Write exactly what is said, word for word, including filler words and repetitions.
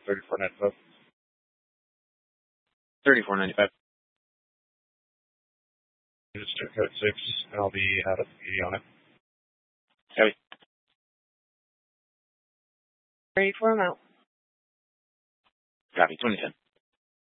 thirty-four ninety-five. thirty-four ninety-five. Just check code six, and I'll be out of the P D on it. Copy. Ready for him out. Copy. twenty ten.